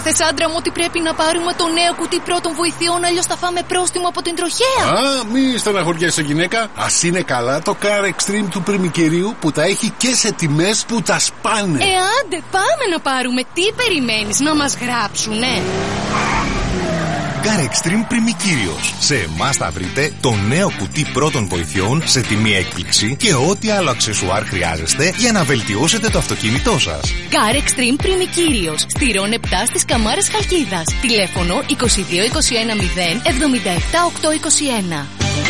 έμαθες, άντρα μου, ότι πρέπει να πάρουμε το νέο κουτί πρώτων βοηθειών, αλλιώς θα φάμε πρόστιμο από την τροχέα? Μη στεναχωριέσαι, γυναίκα. Ας είναι καλά το Car Extreme του Πριμικυρίου που τα έχει και σε τιμές που τα σπάνε. Άντε, πάμε να πάρουμε. Τι περιμένεις, να μας γράψουνε? Car Extreme Πριμικύριος. Σε εμάς θα βρείτε το νέο κουτί πρώτων βοηθειών σε τιμή έκπληξη και ό,τι άλλο αξεσουάρ χρειάζεστε για να βελτιώσετε το αυτοκίνητό σας. Car Extreme Πριμικύριος. Στηρών 7 στις Καμάρες Χαλκίδας. Τηλέφωνο 22 21 0 77 821.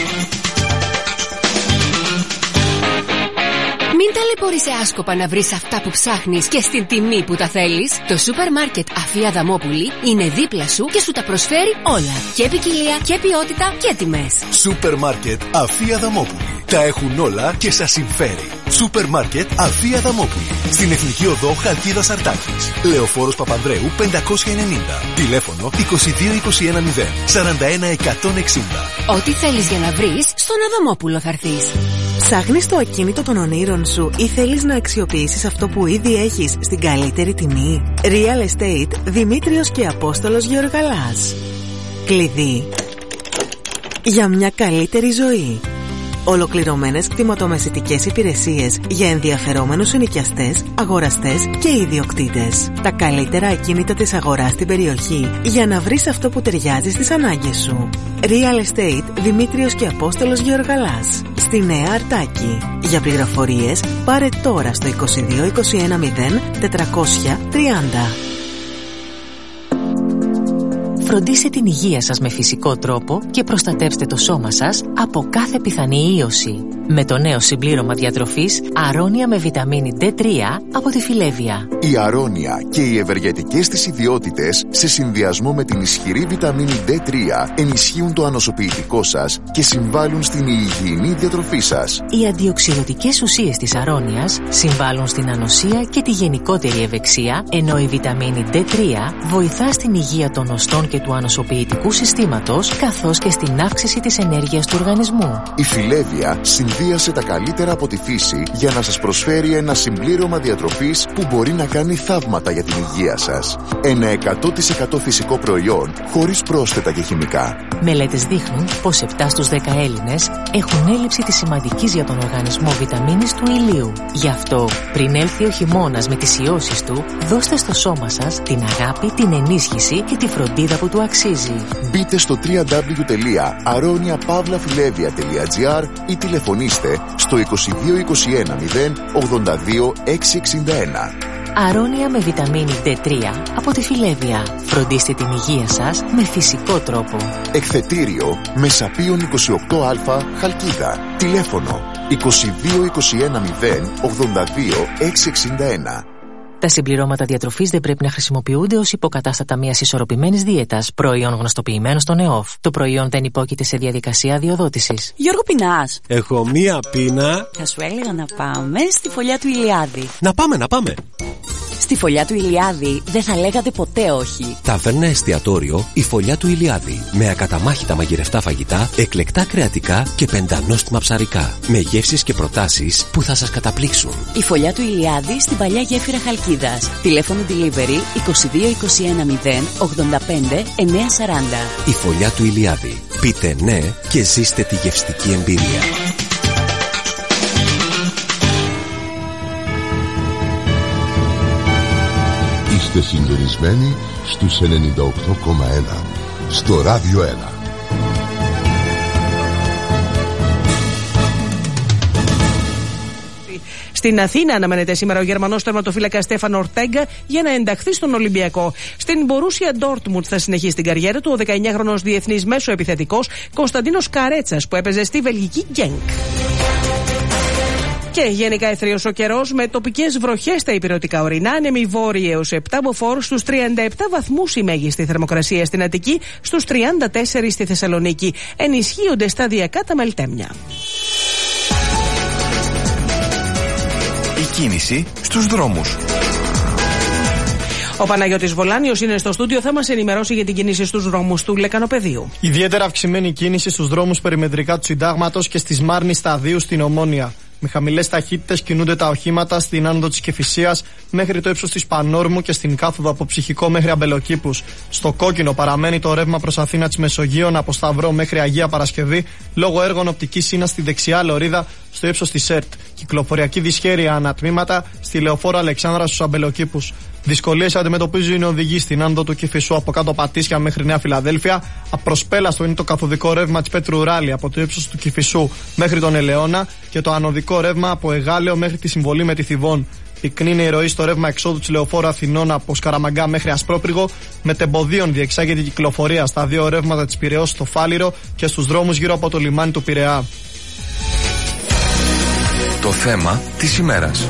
Μην ταλαιπωρείσαι άσκοπα να βρεις αυτά που ψάχνεις και στην τιμή που τα θέλεις. Το σούπερ μάρκετ Αφία Αδαμόπουλη είναι δίπλα σου και σου τα προσφέρει όλα. Και ποικιλία και ποιότητα και τιμές. Σούπερ μάρκετ Αφία Αδαμόπουλη. Τα έχουν όλα και σας συμφέρει. Σούπερ μάρκετ Αφία Αδαμόπουλη. Στην Εθνική Οδό Χαλκίδας Αρτάκης. Λεωφόρος Παπανδρέου 590. Τηλέφωνο 22 21 0 41 160. Ό,τι θέλεις για να βρεις, στον Αδαμόπουλο θα έρθεις. Ψάχνεις το ακίνητο των ονείρων σου ή θέλεις να αξιοποιήσεις αυτό που ήδη έχεις στην καλύτερη τιμή? Real Estate Δημήτριος και Απόστολος Γεωργαλάς. Κλειδί για μια καλύτερη ζωή. Ολοκληρωμένες κτηματομεσητικές υπηρεσίες για ενδιαφερόμενους ενοικιαστές, αγοραστές και ιδιοκτήτες. Τα καλύτερα ακίνητα της αγοράς στην περιοχή για να βρεις αυτό που ταιριάζει στις ανάγκες σου. Real Estate Δημήτριος και Απόστολος Γεωργαλάς. Στη Νέα Αρτάκη. Για πληροφορίες πάρε τώρα στο 22 21 0 430. Φροντίστε την υγεία σας με φυσικό τρόπο και προστατεύστε το σώμα σας από κάθε πιθανή ίωση. Με το νέο συμπλήρωμα διατροφής Αρώνια με βιταμίνη D3 από τη Φιλέβια. Η Αρώνια και οι ευεργετικές της ιδιότητες σε συνδυασμό με την ισχυρή βιταμίνη D3 ενισχύουν το ανοσοποιητικό σας και συμβάλλουν στην υγιεινή διατροφή σας. Οι αντιοξυδοτικές ουσίες της Αρώνιας συμβάλλουν στην ανοσία και τη γενικότερη ευεξία, ενώ η βιταμίνη D3 βοηθά στην υγεία των οστών και του ανοσοποιητικού συστήματος, καθώς και στην αύξηση της ενέργειας του οργανισμού. Η Φιλέβια συνδύασε τα καλύτερα από τη φύση για να σας προσφέρει ένα συμπλήρωμα διατροφής που μπορεί να κάνει θαύματα για την υγεία σας. Ένα 100% φυσικό προϊόν, χωρίς πρόσθετα και χημικά. Μελέτες δείχνουν πως 7 στους 10 Έλληνες έχουν έλλειψη της σημαντικής για τον οργανισμό βιταμίνης του ηλίου. Γι' αυτό, πριν έλθει ο χειμώνας με τις ιώσεις του, δώστε στο σώμα σας την αγάπη, την ενίσχυση και τη φροντίδα που του αξίζει. Μπείτε στο www.aroniapavlafilevia.gr ή τηλεφωνήστε στο 22 21 0 82 661. Αρώνια με βιταμίνη D3 από τη Φιλέβια. Φροντίστε την υγεία σας με φυσικό τρόπο. Εκθετήριο Μεσαπίων 28α Χαλκίδα. Τηλέφωνο 22 21 0 82 661. Τα συμπληρώματα διατροφής δεν πρέπει να χρησιμοποιούνται ως υποκατάστατα μιας ισορροπημένης δίαιτας, προϊόν γνωστοποιημένο στον ΕΟΦ. Το προϊόν δεν υπόκειται σε διαδικασία αδειοδότησης. Γιώργο, πεινάς? Έχω μία πείνα. Θα σου έλεγα να πάμε στη Φωλιά του Ηλιάδη. Να πάμε. Στη Φωλιά του Ηλιάδη δεν θα λέγατε ποτέ όχι. Ταβέρνα εστιατόριο η Φωλιά του Ηλιάδη. Με ακαταμάχητα μαγειρευτά φαγητά, εκλεκτά κρεατικά και πεντανόστιμα ψαρικά. Με γεύσεις και προτάσεις που θα σας καταπλήξουν. Η Φωλιά του Ηλιάδη στην παλιά γέφυρα Χαλκίδας. Τηλέφωνο delivery 22 21 0 85 940. Η Φωλιά του Ηλιάδη. Πείτε ναι και ζήστε τη γευστική εμπειρία. Είστε συντονισμένοι στους 98,1 στο Ράδιο 1. Στην Αθήνα αναμένεται σήμερα ο Γερμανός τερματοφύλακας Στέφαν Ορτέγκα για να ενταχθεί στον Ολυμπιακό. Στην Μπορούσια Ντόρτμουντ θα συνεχίσει την καριέρα του ο 19χρονος διεθνής μέσο επιθετικός Κωνσταντίνος Καρέτσας που έπαιζε στη βελγική Γκένκ. Και γενικά αιθρίος ο καιρός με τοπικές βροχές στα ηπειρωτικά ορεινά, άνεμοι βόρειοι έως 7 μποφόρ, στους 37 βαθμούς η μέγιστη θερμοκρασία στην Αττική, στους 34 στη Θεσσαλονίκη. Ενισχύονται σταδιακά τα μελτέμια. Η κίνηση στους δρόμους. Ο Παναγιώτης Βολάνιος είναι στο στούντιο, θα μας ενημερώσει για την κίνηση στους δρόμους του Λεκανοπεδίου. Ιδιαίτερα αυξημένη κίνηση στους δρόμους περιμετρικά του Συντάγματος και στη Σμάρνη Σταδίου στην Ομόνια. Με χαμηλές ταχύτητες κινούνται τα οχήματα στην άνοδο της Κηφισίας μέχρι το ύψος της Πανόρμου και στην κάθοδο από Ψυχικό μέχρι Αμπελοκήπους. Στο κόκκινο παραμένει το ρεύμα προς Αθήνα της Μεσογείων από Σταυρό μέχρι Αγία Παρασκευή λόγω έργων οπτικής ίνας στη δεξιά λωρίδα στο ύψος της ΕΡΤ. Κυκλοφοριακή δυσχέρεια ανατμήματα στη Λεωφόρο Αλεξάνδρα στους Αμπελοκήπους. Δυσκολίες αντιμετωπίζουν οι οδηγοί στην άνοδο του Κηφισού από κάτω Πατήσια μέχρι Νέα Φιλαδέλφια. Απροσπέλαστο είναι το καθοδικό ρεύμα της Πέτρου Ράλη από το ύψος του Κηφισού μέχρι τον Ελαιώνα και το ανωδικό ρεύμα από Εγάλεο μέχρι τη συμβολή με τη Θηβών. Πυκνή είναι η ροή στο ρεύμα εξόδου της Λεωφόρου Αθηνών από Σκαραμαγκά μέχρι Ασπρόπρυγο. Με τεμποδίων διεξάγεται η κυκλοφορία στα δύο ρεύματα της Πειραιώς στο Φάληρο και στους δρόμους γύρω από το λιμάνι του Πειραιά. Το θέμα της ημέρας.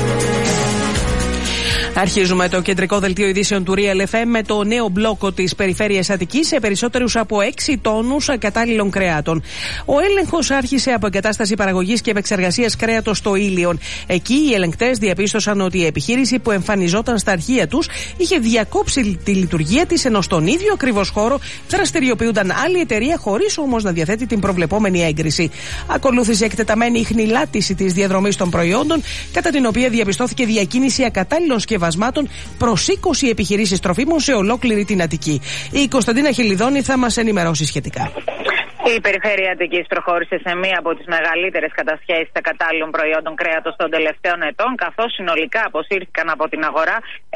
Αρχίζουμε το κεντρικό δελτίο ειδήσεων του Real FM με το νέο μπλόκο της περιφέρειας Αττικής σε περισσότερους από 6 τόνους κατάλληλων κρεάτων. Ο έλεγχος άρχισε από εγκατάσταση παραγωγής και επεξεργασίας κρέατος στο Ήλιον. Εκεί οι ελεγκτές διαπίστωσαν ότι η επιχείρηση που εμφανιζόταν στα αρχεία τους είχε διακόψει τη λειτουργία της, ενώ στον ίδιο ακριβώς χώρο δραστηριοποιούνταν άλλη εταιρεία χωρίς όμως να διαθέτει την προβλεπόμενη έγκριση. Ακολούθησε εκτεταμένη ιχνηλάτηση της διαδρομής των προϊόντων, κατά την οποία διαπιστώθηκε διακίνηση ακατάλληλων σκευασμάτων προς 20 επιχειρήσεις τροφίμων σε ολόκληρη την Αττική. Η Κωνσταντίνα Χελιδόνη θα μας ενημερώσει σχετικά. Η περιφέρεια Αττικής προχώρησε σε μία από τις μεγαλύτερες κατασχέσεις ακατάλληλων προϊόντων κρέατος των τελευταίων ετών, καθώς συνολικά αποσύρθηκαν από την αγορά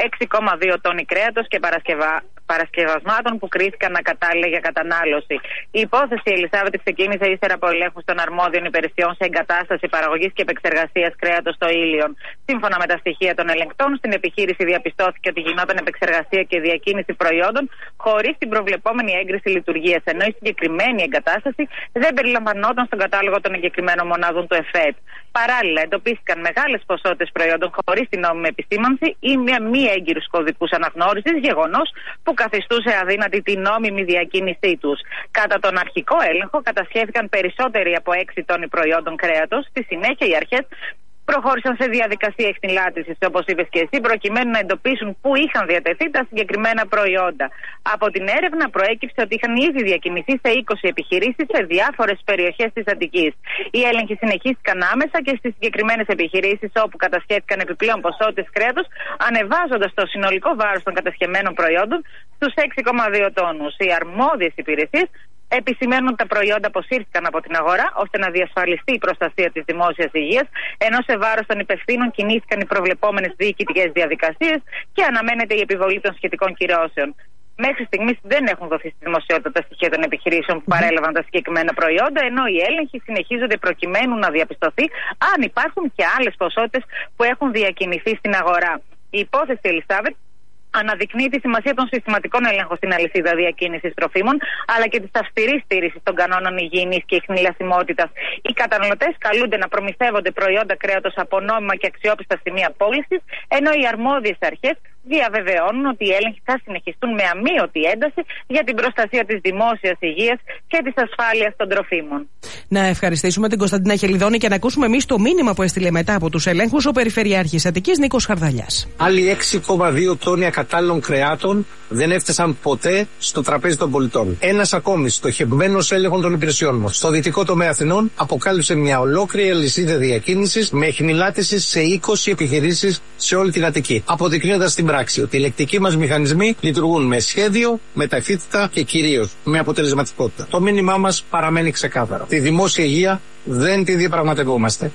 6,2 τόνοι κρέατος και παρασκευασμάτων που κρίθηκαν ακατάλληλα για κατανάλωση. Η υπόθεση Ελισάβετ ξεκίνησε ύστερα από ελέγχους των αρμόδιων υπηρεσιών σε εγκατάσταση παραγωγής και επεξεργασίας κρέατος στο Ήλιον. Σύμφωνα με τα στοιχεία των ελεγκτών, στην επιχείρηση διαπιστώθηκε ότι γινόταν επεξεργασία και διακίνηση προϊόντων χωρίς την προβλεπόμενη έγκριση λειτουργίας, ενώ η συγκεκριμένη εγκατάσταση δεν περιλαμβανόταν στον κατάλογο των εγκεκριμένων μονάδων του ΕΦΕΤ. Παράλληλα, εντοπίστηκαν μεγάλες ποσότητες προϊόντων χωρίς την νόμιμη επισήμανση ή μια μη έγκυρους κωδικούς αναγνώρισης, γεγονός που καθιστούσε αδύνατη την νόμιμη διακίνησή τους. Κατά τον αρχικό έλεγχο, κατασχέθηκαν περισσότεροι από 6 τόνοι προϊόντων κρέατος. Στη συνέχεια, οι αρχές προχώρησαν σε διαδικασία εκχνηλάτησης, όπως είπες και εσύ, προκειμένου να εντοπίσουν πού είχαν διατεθεί τα συγκεκριμένα προϊόντα. Από την έρευνα προέκυψε ότι είχαν ήδη διακινηθεί σε 20 επιχειρήσεις σε διάφορες περιοχές της Αττικής. Οι έλεγχοι συνεχίστηκαν άμεσα και στις συγκεκριμένες επιχειρήσεις, όπου κατασχέθηκαν επιπλέον ποσότητες κρέατος, ανεβάζοντας το συνολικό βάρος των κατασχεμένων προϊόντων στους 6,2 τόνους. Οι αρμόδιες υπηρεσίες επισημαίνουν ότι τα προϊόντα αποσύρθηκαν από την αγορά ώστε να διασφαλιστεί η προστασία της δημόσιας υγείας, ενώ σε βάρος των υπευθύνων κινήθηκαν οι προβλεπόμενες διοικητικές διαδικασίες και αναμένεται η επιβολή των σχετικών κυρώσεων. Μέχρι στιγμής δεν έχουν δοθεί στη δημοσιότητα τα στοιχεία των επιχειρήσεων που παρέλαβαν τα συγκεκριμένα προϊόντα, ενώ οι έλεγχοι συνεχίζονται προκειμένου να διαπιστωθεί αν υπάρχουν και άλλες ποσότητες που έχουν διακινηθεί στην αγορά. Η υπόθεση Ελισάβετ αναδεικνύει τη σημασία των συστηματικών ελέγχων στην αλυσίδα διακίνησης τροφίμων, αλλά και της αυστηρής στήρησης των κανόνων υγιεινής και ιχνηλασιμότητας. Οι καταναλωτές καλούνται να προμηθεύονται προϊόντα κρέατος από νόμιμα και αξιόπιστα σημεία πώλησης, ενώ οι αρμόδιες αρχές διαβεβαιώνουν ότι οι έλεγχοι θα συνεχιστούν με αμείωτη ένταση για την προστασία της δημόσιας υγείας και της ασφάλειας των τροφίμων. Να ευχαριστήσουμε την Κωνσταντίνα Χελιδόνη και να ακούσουμε εμείς το μήνυμα που έστειλε μετά από τους ελέγχους ο Περιφερειάρχης Αττικής Νίκος Χαρδαλιάς. Άλλοι 6,2 τόνοι ακατάλληλων κρεάτων δεν έφτασαν ποτέ στο τραπέζι των πολιτών. Ένας ακόμη στοχευμένος έλεγχων των υπηρεσιών μας στο δυτικό τομέα Αθηνών αποκάλυψε μια ολόκληρη αλυσίδα διακίνησης με εχνηλάτηση σε 20 επιχειρήσεις σε όλη την Αττική, αποδεικνύοντας στην πράξη ότι οι ελεκτικοί μας μηχανισμοί λειτουργούν με σχέδιο, με ταχύτητα και κυρίως με αποτελεσματικότητα. Το μήνυμά μας παραμένει ξεκάθαρο. Τη δημόσια υγεία δεν τη διαπραγματευόμαστε.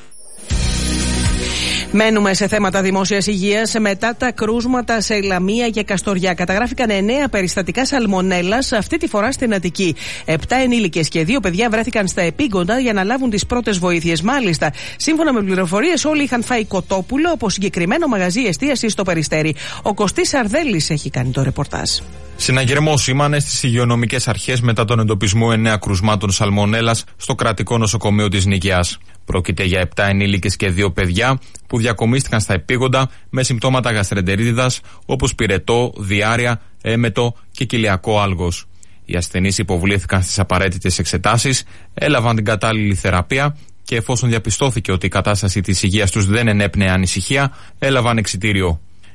Μένουμε σε θέματα δημόσιας υγείας. Μετά τα κρούσματα σε Λαμία και Καστοριά, καταγράφηκαν 9 περιστατικά σαλμονέλας, αυτή τη φορά στην Αττική. 7 ενήλικες και 2 παιδιά βρέθηκαν στα επίγοντα για να λάβουν τις πρώτες βοήθειες. Μάλιστα, σύμφωνα με πληροφορίες, όλοι είχαν φάει κοτόπουλο από συγκεκριμένο μαγαζί εστίασης στο Περιστέρι. Ο Κωστής Αρδέλης έχει κάνει το ρεπορτάζ. Συναγερμός σήμανε στις υγειονομικές αρχές μετά τον εντοπισμό 9 κρουσμάτων σαλμονέλας στο κρατικό νοσοκομείο της Νικαιάς. Πρόκειται για 7 ενήλικες και 2 παιδιά που διακομίστηκαν στα επίγοντα με συμπτώματα γαστρεντερίτιδας όπως πυρετό, διάρρεια, έμετο και κοιλιακό άλγος. Οι ασθενείς υποβλήθηκαν στις απαραίτητες εξετάσεις, έλαβαν την κατάλληλη θεραπεία και εφόσον διαπιστώθηκε ότι η κατάσταση της υγείας τους δεν ενέπνεε ανησυχία, έλαβαν εξιτήριο.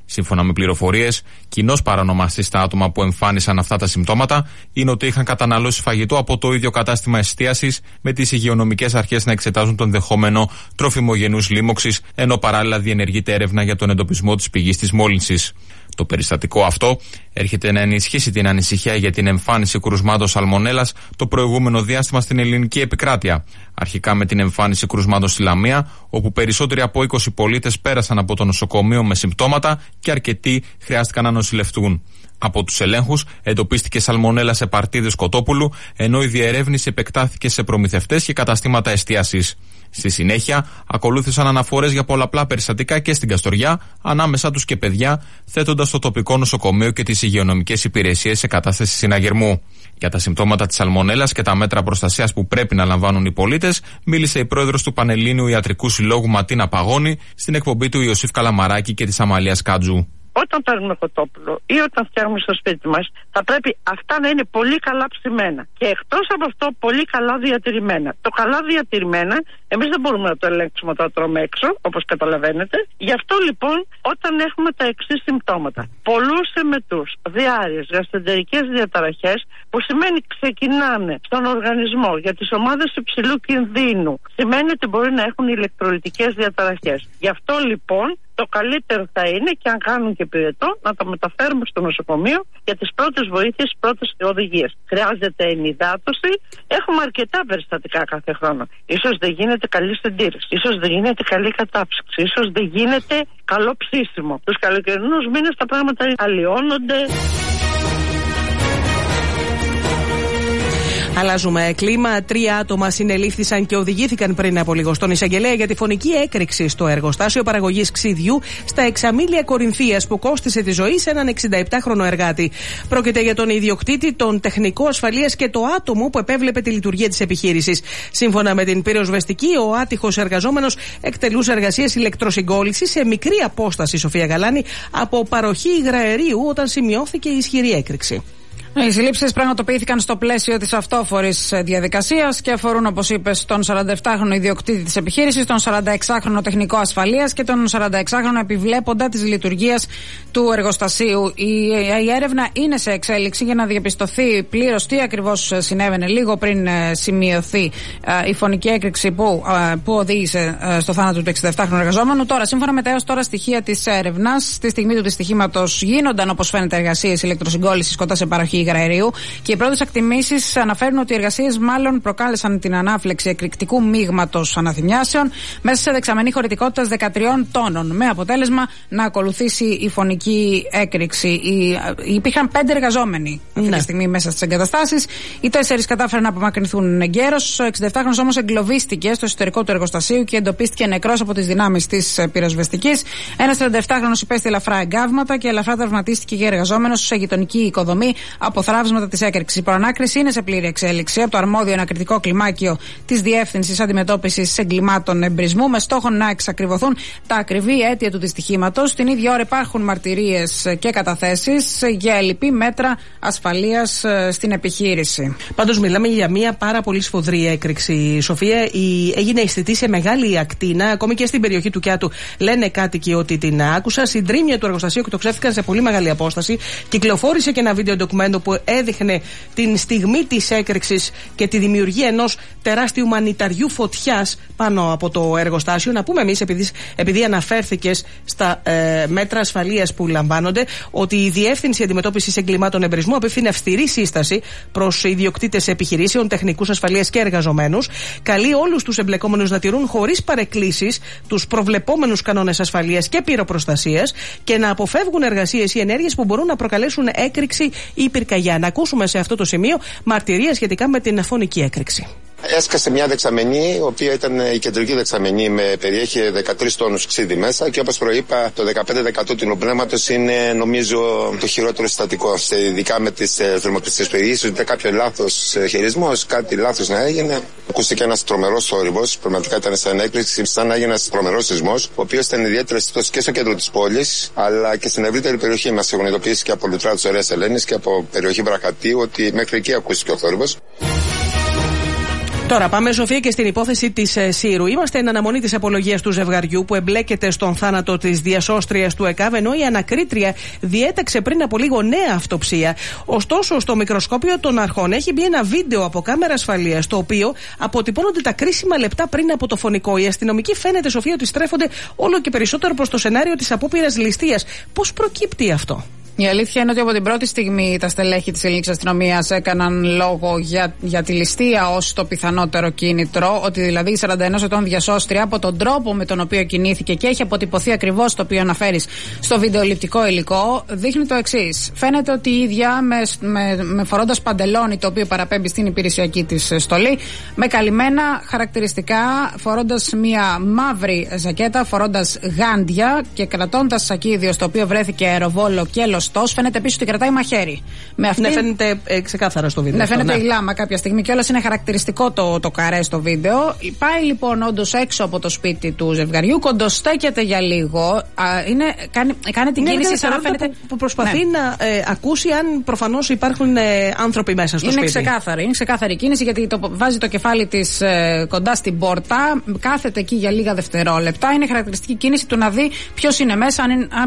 Σύμφωνα με πληροφορίες, κοινός παρανομαστής στα άτομα που εμφάνισαν αυτά τα συμπτώματα είναι ότι είχαν καταναλώσει φαγητό από το ίδιο κατάστημα εστίασης, με τις υγειονομικές αρχές να εξετάζουν τον ενδεχόμενο τροφιμογενούς λίμωξης, ενώ παράλληλα διενεργείται έρευνα για τον εντοπισμό της πηγής της μόλυνσης. Το περιστατικό αυτό έρχεται να ενισχύσει την ανησυχία για την εμφάνιση κρουσμάτων σαλμονέλας το προηγούμενο διάστημα στην ελληνική επικράτεια. Αρχικά με την εμφάνιση κρουσμάτων στη Λαμία, όπου περισσότεροι από 20 πολίτες πέρασαν από το νοσοκομείο με συμπτώματα και αρκετοί χρειάστηκαν να νοσηλευτούν. Από τους ελέγχους εντοπίστηκε σαλμονέλα σε παρτίδες κοτόπουλου, ενώ η διερεύνηση επεκτάθηκε σε προμηθευτές και καταστήματα εστίασης. Στη συνέχεια, ακολούθησαν αναφορές για πολλαπλά περιστατικά και στην Καστοριά, ανάμεσά τους και παιδιά, θέτοντας το τοπικό νοσοκομείο και τις υγειονομικές υπηρεσίες σε κατάσταση συναγερμού. Για τα συμπτώματα της σαλμονέλας και τα μέτρα προστασίας που πρέπει να λαμβάνουν οι πολίτες, μίλησε η πρόεδρος του Πανελλήνιου Ιατρικού Συλλόγου Ματίνα Παγώνη στην εκπομπή του Ιωσήφ Καλαμαράκη και της Αμαλίας Κάτζου. Όταν παίρνουμε κοτόπουλο ή όταν φτιάχνουμε στο σπίτι μας, θα πρέπει αυτά να είναι πολύ καλά ψημένα. Και εκτός από αυτό, πολύ καλά διατηρημένα. Το καλά διατηρημένα, εμείς δεν μπορούμε να το ελέγξουμε όταν το τρώμε έξω, όπως καταλαβαίνετε. Γι' αυτό λοιπόν, όταν έχουμε τα εξής συμπτώματα, πολλούς εμετούς, διάρειες, γαστρεντερικές διαταραχές, που σημαίνει ξεκινάνε στον οργανισμό για τις ομάδες υψηλού κινδύνου, σημαίνει ότι μπορεί να έχουν ηλεκτρολιτικές διαταραχές. Γι' αυτό λοιπόν, το καλύτερο θα είναι, και αν κάνουν και πυρετό, να το μεταφέρουμε στο νοσοκομείο για τις πρώτες βοήθειες, πρώτες οδηγίες. Χρειάζεται ενυδάτωση. Έχουμε αρκετά περιστατικά κάθε χρόνο. Ίσως δεν γίνεται καλή συντήρηση. Ίσως δεν γίνεται καλή κατάψυξη. Ίσως δεν γίνεται καλό ψήσιμο. Τους καλοκαιρινούς μήνες τα πράγματα αλλοιώνονται. Αλλάζουμε κλίμα. 3 άτομα συνελήφθησαν και οδηγήθηκαν πριν από λίγο στον εισαγγελέα για τη φωνική έκρηξη στο εργοστάσιο παραγωγής ξυδιού στα Εξαμήλια Κορινθίας, που κόστισε τη ζωή σε έναν 67χρονο εργάτη. Πρόκειται για τον ιδιοκτήτη, τον τεχνικό ασφαλείας και το άτομο που επέβλεπε τη λειτουργία της επιχείρησης. Σύμφωνα με την πυροσβεστική, ο άτυχος εργαζόμενος εκτελούσε εργασίες ηλεκτροσυγκόλλησης σε μικρή απόσταση, Σοφία Γαλάνη, από παροχή υγραερίου όταν σημειώθηκε η ισχυρή έκρηξη. Οι συλλήψεις πραγματοποιήθηκαν στο πλαίσιο της αυτόφορης διαδικασίας και αφορούν, όπως είπες, τον 47χρονο ιδιοκτήτη της επιχείρησης, τον 46χρονο τεχνικό ασφαλείας και τον 46χρονο επιβλέποντα της λειτουργίας του εργοστασίου. Η έρευνα είναι σε εξέλιξη για να διαπιστωθεί πλήρως τι ακριβώς συνέβαινε λίγο πριν σημειωθεί η φωνική έκρηξη που οδήγησε στο θάνατο του 67χρονου εργαζόμενου. Τώρα, σύμφωνα με τα έως τώρα στοιχεία της έρευνας, στη στιγμή του δυστυχήματος γίνονταν, όπως φαίνεται, εργασίες ηλεκτροσυγκόλλησης κοντά σε παροχή υγραερίου και οι πρώτες εκτιμήσεις αναφέρουν ότι οι εργασίες μάλλον προκάλεσαν την ανάφλεξη εκρηκτικού μείγματος αναθυμιάσεων μέσα σε δεξαμενή χωρητικότητας 13 τόνων, με αποτέλεσμα να ακολουθήσει η φωνική έκρηξη. Υπήρχαν 5 εργαζόμενοι αυτή τη στιγμή μέσα στις εγκαταστάσεις. Οι 4 κατάφεραν να απομακρυνθούν εγκαίρως. Ο 67χρονος όμως εγκλωβίστηκε στο εσωτερικό του εργοστασίου και εντοπίστηκε νεκρός από τις δυνάμεις της πυροσβεστικής. Ένας 37χρονος υπέστη ελαφρά εγκάβματα και ελαφρά τραυματίστηκε και εργαζόμενος σε γειτονική οικοδομή από θράψματα της έκρηξης. Η προανάκριση είναι σε πλήρη εξέλιξη από το αρμόδιο ανακριτικό κλιμάκιο της Διεύθυνσης Αντιμετώπισης Εγκλημάτων Εμπρισμού, με στόχο να εξακριβωθούν τα ακριβή αίτια του δυστυχήματος. Την ίδια ώρα υπάρχουν μαρτυρίες και καταθέσεις για ελλειπή μέτρα ασφαλείας στην επιχείρηση. Πάντως, μιλάμε για μια πάρα πολύ σφοδρή έκρηξη, Σοφία. Έγινε αισθητή σε μεγάλη ακτίνα, ακόμη και στην περιοχή του Κιάτου. Λένε κάτοικοι ότι την άκουσαν. Συντρίμμια του εργοστασίου εκτοξεύτηκαν σε πολύ μεγάλη απόσταση. Κυκλοφόρησε και ένα βίντεο ντοκουμέντο που έδειχνε την στιγμή της έκρηξης και τη δημιουργία ενός τεράστιου μανιταριού φωτιάς πάνω από το εργοστάσιο. Να πούμε εμείς, επειδή αναφέρθηκες στα μέτρα ασφαλείας που λαμβάνονται, ότι η Διεύθυνση Αντιμετώπισης Εγκλημάτων Εμπρισμού απευθύνει αυστηρή σύσταση προς ιδιοκτήτες επιχειρήσεων, τεχνικούς ασφαλείας και εργαζομένους. Καλεί όλους τους εμπλεκόμενους να τηρούν χωρίς παρεκκλήσεις τους προβλεπόμενους κανόνες ασφαλείας και πυροπροστασίας και να αποφεύγουν εργασίες ή ενέργειες που μπορούν να προκαλέσουν έκρηξη ή πυρκαγιά. Να ακούσουμε σε αυτό το σημείο μαρτυρία σχετικά με την φωνική έκρηξη. Έσκασε μια δεξαμενή, η οποία ήταν η κεντρική δεξαμενή, περιέχει 13 τόνους ξύδι μέσα και όπως προείπα, το 15% του πνεύματος είναι, νομίζω, το χειρότερο συστατικό. Ειδικά με τις θερμοκρασίες του ίσως ήταν κάποιο λάθος χειρισμός, κάτι λάθος να έγινε. Ακούστηκε ένας τρομερός θόρυβος, πραγματικά ήταν σαν έκρηξη, σαν να έγινε ένας τρομερός σεισμός, ο οποίος ήταν ιδιαίτερα αισθητός και στο κέντρο της πόλης, αλλά και στην ευρύτερη περιοχή. Μας έχουν ειδοποιήσει και από Λουτρά της Ωραίας Ελένης και από περιοχή Βραχατίου ότι μέχρι εκεί ακούστηκε ο θόρυβος. Τώρα πάμε, Σοφία, και στην υπόθεση της Σύρου. Είμαστε εν αναμονή της απολογίας του ζευγαριού που εμπλέκεται στον θάνατο της διασώστριας του ΕΚΑΒ, ενώ η ανακρίτρια διέταξε πριν από λίγο νέα αυτοψία. Ωστόσο, στο μικροσκόπιο των αρχών έχει μπει ένα βίντεο από κάμερα ασφαλείας, το οποίο αποτυπώνονται τα κρίσιμα λεπτά πριν από το φωνικό. Οι αστυνομικοί φαίνεται, Σοφία, ότι στρέφονται όλο και περισσότερο προς το σενάριο της απόπειρας ληστείας. Πώς προκύπτει αυτό? Η αλήθεια είναι ότι από την πρώτη στιγμή τα στελέχη της ελληνικής αστυνομίας έκαναν λόγο για τη ληστεία ως το πιθανότερο κίνητρο. Ότι δηλαδή η 41 ετών διασώστρια, από τον τρόπο με τον οποίο κινήθηκε και έχει αποτυπωθεί ακριβώς το οποίο αναφέρεις στο βιντεοληπτικό υλικό, δείχνει το εξής. Φαίνεται ότι η ίδια με φορώντας παντελόνι, το οποίο παραπέμπει στην υπηρεσιακή της στολή, με καλυμμένα χαρακτηριστικά, φορώντας μια μαύρη ζακέτα, φορώντας γάντια και κρατώντας σακίδιο στο οποίο βρέθηκε αεροβόλο και φαίνεται επίσης ότι κρατάει μαχαίρι. Με αυτή... Ναι, φαίνεται ξεκάθαρα στο βίντεο. Ναι, φαίνεται η λάμα κάποια στιγμή και όλας είναι χαρακτηριστικό το καρέ στο βίντεο. Πάει λοιπόν όντως έξω από το σπίτι του ζευγαριού, κοντοστέκεται για λίγο. Κάνει την κίνηση σαν να φαίνεται. Που προσπαθεί να ακούσει αν προφανώς υπάρχουν άνθρωποι μέσα στο σπίτι. Είναι ξεκάθαρη η κίνηση, γιατί βάζει το κεφάλι της κοντά στην πόρτα, κάθεται εκεί για λίγα δευτερόλεπτα. Είναι χαρακτηριστική κίνηση του να δει ποιος είναι μέσα,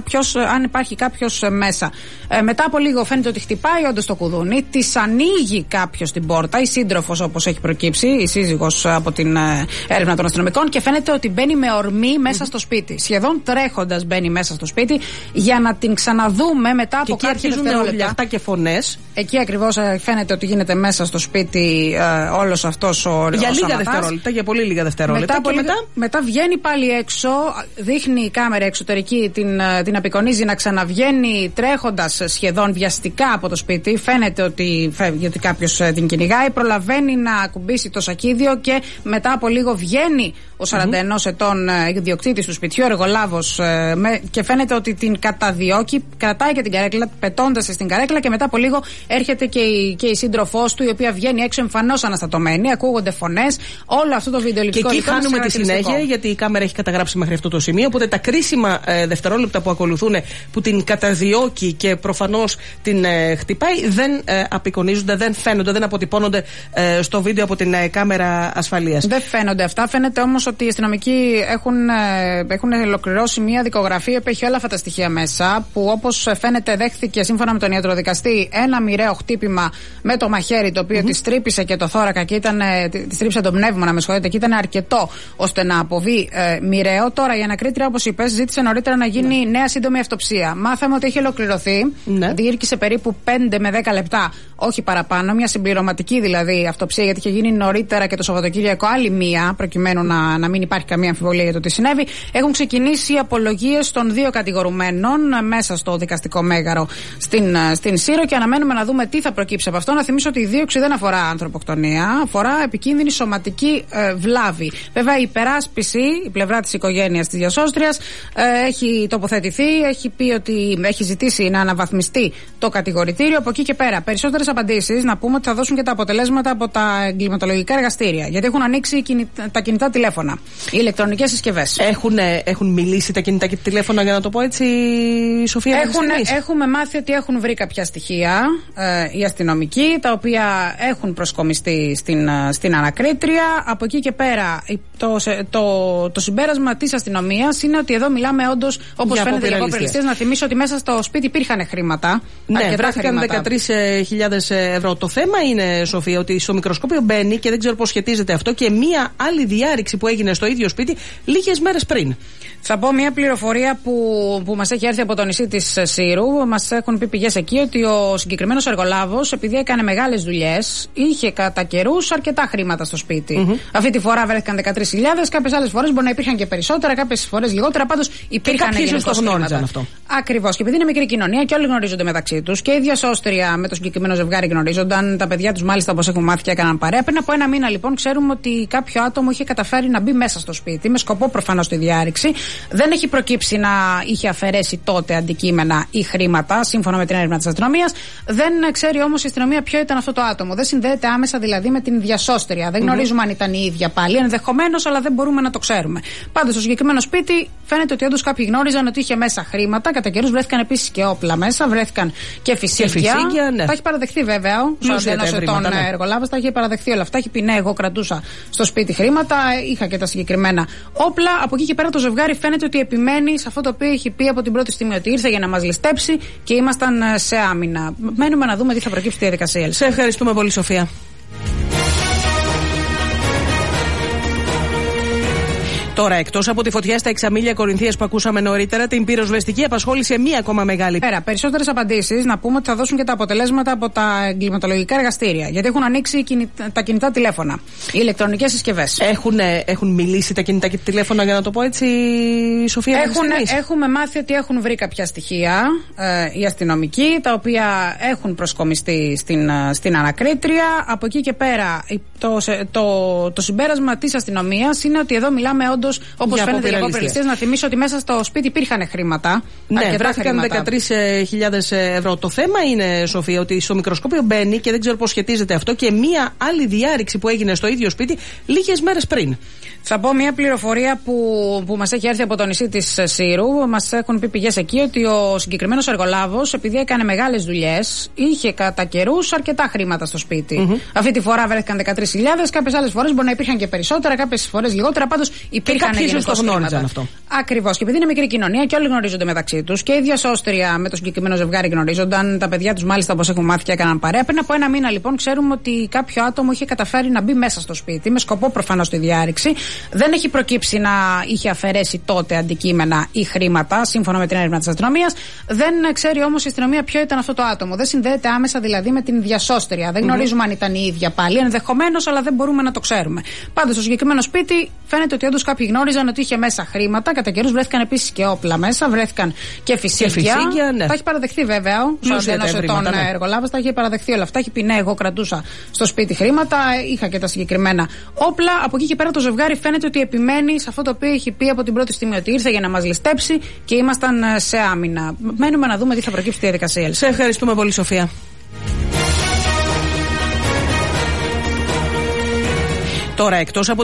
αν υπάρχει κάποιος μέσα. Μετά από λίγο φαίνεται ότι χτυπάει όντως το κουδούνι, της ανοίγει κάποιος την πόρτα, η σύντροφος όπως έχει προκύψει, η σύζυγος από την έρευνα των αστυνομικών, και φαίνεται ότι μπαίνει με ορμή μέσα στο σπίτι. Σχεδόν τρέχοντας μπαίνει μέσα στο σπίτι για να την ξαναδούμε μετά από κάποια δευτερόλεπτα. Και φωνές. Εκεί ακριβώς φαίνεται ότι γίνεται μέσα στο σπίτι όλος αυτός ο για λίγα δευτερόλεπτα, για πολύ λίγα δευτερόλεπτα. Μετά βγαίνει πάλι έξω, δείχνει η κάμερα εξωτερική, την απεικονίζει να ξαναβγαίνει τρέχοντας σχεδόν βιαστικά από το σπίτι. Φαίνεται ότι φεύγει, ότι κάποιος την κυνηγάει. Προλαβαίνει να ακουμπήσει το σακίδιο και μετά από λίγο βγαίνει ο 41 ετών ιδιοκτήτης του σπιτιού, εργολάβος, και φαίνεται ότι την καταδιώκει. Κρατάει και την καρέκλα, πετώντας στην καρέκλα, και μετά από λίγο έρχεται και η σύντροφός του, η οποία βγαίνει έξω εμφανώς αναστατωμένη. Ακούγονται φωνές. Όλο αυτό το βίντεο υλικό. Και εκεί χάνουμε τη συνέχεια, γιατί η κάμερα έχει καταγράψει μέχρι αυτό το σημείο. Οπότε τα κρίσιμα δευτερόλεπτα που ακολουθούν, που την καταδιώκει και προφανώς την χτυπάει, δεν απεικονίζονται, δεν φαίνονται, δεν αποτυπώνονται στο βίντεο από την κάμερα ασφαλείας. Δεν φαίνονται αυτά. Φαίνεται όμως ότι οι αστυνομικοί έχουν ολοκληρώσει μια δικογραφία που έχει όλα αυτά τα στοιχεία μέσα, που όπως φαίνεται δέχθηκε σύμφωνα με τον ιατροδικαστή ένα μοιραίο χτύπημα με το μαχαίρι, το οποίο της τρύπησε και το θώρακα και της τρύπησε το πνεύμονα, με συγχωρείτε, και ήταν αρκετό ώστε να αποβεί μοιραίο. Τώρα η ανακρίτρια, όπως είπες, ζήτησε νωρίτερα να γίνει νέα σύντομη αυτοψία. Μάθαμε ότι έχει ολοκληρωθεί. Διήρκησε περίπου 5 με 10 λεπτά, όχι παραπάνω. Μια συμπληρωματική δηλαδή αυτοψία, γιατί είχε γίνει νωρίτερα και το Σαββατοκύριακο άλλη μία, προκειμένου να μην υπάρχει καμία αμφιβολία για το τι συνέβη. Έχουν ξεκινήσει οι απολογίες των 2 κατηγορουμένων μέσα στο δικαστικό μέγαρο στην Σύρο, και αναμένουμε να δούμε τι θα προκύψει από αυτό. Να θυμίσω ότι η δίωξη δεν αφορά ανθρωποκτονία, αφορά επικίνδυνη σωματική βλάβη. Βέβαια, η υπεράσπιση, η πλευρά της οικογένειας της διασώστριας, έχει τοποθετηθεί, έχει πει ότι έχει ζητήσει να αναβαθμιστεί το κατηγορητήριο. Από εκεί και πέρα, περισσότερες απαντήσεις να πούμε ότι θα δώσουν και τα αποτελέσματα από τα εγκληματολογικά εργαστήρια. Γιατί έχουν ανοίξει τα κινητά τηλέφωνα, οι ηλεκτρονικές συσκευές. Έχουν μιλήσει τα κινητά τηλέφωνα, για να το πω έτσι, Σοφία? Έχουμε μάθει ότι έχουν βρει κάποια στοιχεία οι αστυνομικοί, τα οποία έχουν προσκομιστεί στην ανακρίτρια. Από εκεί και πέρα, το συμπέρασμα της αστυνομίας είναι ότι εδώ μιλάμε όντως, όπως φαίνεται, για απόπειρα ληστείας. Να θυμίσω ότι μέσα στο σπίτι υπήρχαν χρήματα. Ναι, βράθηκαν 13.000 ευρώ. Το θέμα είναι, Σοφία, ότι στο μικροσκόπιο μπαίνει, και δεν ξέρω πώς σχετίζεται αυτό, και μία άλλη διάρρηξη που έγινε στο ίδιο σπίτι λίγες μέρες πριν. Θα πω μια πληροφορία που μας έχει έρθει από το νησί της Σύρου. Μας έχουν πει πηγές εκεί ότι ο συγκεκριμένος εργολάβος, επειδή έκανε μεγάλες δουλειές, είχε κατά καιρούς αρκετά χρήματα στο σπίτι. Αυτή τη φορά βρέθηκαν 13.000, κάποιες άλλες φορές μπορεί να υπήρχαν και περισσότερα, κάποιες φορές λιγότερα. Πάντως υπήρχαν γενικώς χρήματα. Αυτό. Ακριβώς. Και επειδή είναι μικρή κοινωνία και όλοι γνωρίζονται μεταξύ τους, και η διασώστρια με το συγκεκριμένο ζευγάρι γνωρίζονταν, τα παιδιά τους μάλιστα, όπως έχουμε μάθει, και έκαναν παρέα. Πριν από 1 μήνα λοιπόν ξέρουμε ότι κάποιο άτομο είχε καταφέρει να μπει μέσα στο σπίτι, με σκοπό προφανώς τη διάρρηξη. Δεν έχει προκύψει να είχε αφαιρέσει τότε αντικείμενα ή χρήματα, σύμφωνα με την έρευνα της αστυνομίας. Δεν ξέρει όμως η αστυνομία ποιο ήταν αυτό το άτομο. Δεν συνδέεται άμεσα δηλαδή με την διασώστρια. Δεν γνωρίζουμε αν ήταν η ίδια πάλι. Ενδεχομένως, αλλά δεν μπορούμε να το ξέρουμε. Πάντως, στο συγκεκριμένο σπίτι φαίνεται ότι όντως κάποιοι γνώριζαν ότι είχε μέσα χρήματα. Κατά καιρούς βρέθηκαν επίσης και όπλα μέσα, βρέθηκαν και φυσίγγια. Ναι. Τα έχει παραδεχθεί βέβαια ο 41 ετών εργολάβος. Τα έχει παραδεχθεί όλα αυτά. Έχει πει ναι, εγώ κρατούσα στο σπίτι χρήματα, είχα και τα συγκεκριμένα όπλα. Από εκεί και πέρα το ζευγάρι φαίνεται ότι επιμένει σε αυτό το οποίο έχει πει από την πρώτη στιγμή, ότι ήρθε για να μας ληστέψει και ήμασταν σε άμυνα. Μένουμε να δούμε τι θα προκύψει στη διαδικασία. Σε ευχαριστούμε πολύ, Σοφία. Τώρα, εκτός από τη φωτιά στα Εξαμήλια Κορινθίας που ακούσαμε νωρίτερα, την πυροσβεστική απασχόλησε μία ακόμα μεγάλη. Περισσότερες απαντήσεις, να πούμε ότι θα δώσουν και τα αποτελέσματα από τα εγκληματολογικά εργαστήρια. Γιατί έχουν ανοίξει τα κινητά τηλέφωνα, οι ηλεκτρονικές συσκευές. Έχουν μιλήσει τα κινητά τηλέφωνα, για να το πω έτσι, Σοφία? Έχουμε μάθει ότι έχουν βρει κάποια στοιχεία οι αστυνομικοί, τα οποία έχουν προσκομιστεί στην ανακρίτρια. Από εκεί και πέρα, το συμπέρασμα της αστυνομίας είναι ότι εδώ μιλάμε όντως, όπως φαίνεται, για αποπειραλιστές. Να θυμίσω ότι μέσα στο σπίτι υπήρχαν χρήματα. Ναι, βράθηκαν 13.000 ευρώ. Το θέμα είναι, Σοφία, ότι στο μικροσκόπιο μπαίνει, και δεν ξέρω πώς σχετίζεται αυτό, και μία άλλη διάρρηξη που έγινε στο ίδιο σπίτι λίγες μέρες πριν. Θα πω μια πληροφορία που μας έχει έρθει από το νησί της Σύρου. Μας έχουν πει πηγές εκεί ότι ο συγκεκριμένος εργολάβος, επειδή έκανε μεγάλες δουλειές, είχε κατά καιρούς αρκετά χρήματα στο σπίτι. Αυτή τη φορά βρέθηκαν 13.000, κάποιες άλλες φορές μπορεί να υπήρχαν και περισσότερα, κάποιες φορές λιγότερα. Πάντως υπήρχαν γενικώς χρήματα. Αυτό. Ακριβώς. Και επειδή είναι μικρή κοινωνία και όλοι γνωρίζονται μεταξύ τους, και η διασώστρια με το συγκεκριμένο ζευγάρι γνωρίζονταν, τα παιδιά τους μάλιστα, όπως έχουν μάθει, και έκαναν παρέα. Πριν από ένα μήνα λοιπόν ξέρουμε ότι κάποιο άτομο είχε καταφέρει να μπει μέσα στο σπίτι, με σκοπό προφανώς τη διάρρηξη. Δεν έχει προκύψει να είχε αφαιρέσει τότε αντικείμενα ή χρήματα, σύμφωνα με την έρευνα της αστυνομίας. Δεν ξέρει όμως η αστυνομία ποιο ήταν αυτό το άτομο. Δεν συνδέεται άμεσα δηλαδή με την διασώστρια. Δεν γνωρίζουμε αν ήταν η ίδια πάλι. Ενδεχομένως, αλλά δεν μπορούμε να το ξέρουμε. Πάντως, στο συγκεκριμένο σπίτι φαίνεται ότι όντως κάποιοι γνώριζαν ότι είχε μέσα χρήματα. Κατά καιρούς βρέθηκαν επίσης και όπλα μέσα, βρέθηκαν και φυσίγγια. Ναι. Τα έχει παραδεχθεί βέβαια ο 41 ετών εργολάβος. Τα έχει παραδεχθεί όλα αυτά. Έχει πει ναι, εγώ κρατούσα στο σπίτι χρήματα, είχα και τα συγκεκριμένα όπλα. Από εκεί και πέρα το ζευγάρι φαίνεται ότι επιμένει σε αυτό το οποίο έχει πει από την πρώτη στιγμή, ότι ήρθε για να μας ληστέψει και ήμασταν σε άμυνα. Μένουμε να δούμε τι θα προκύψει στη διαδικασία. Σε ευχαριστούμε πολύ, Σοφία. Τώρα, εκτός από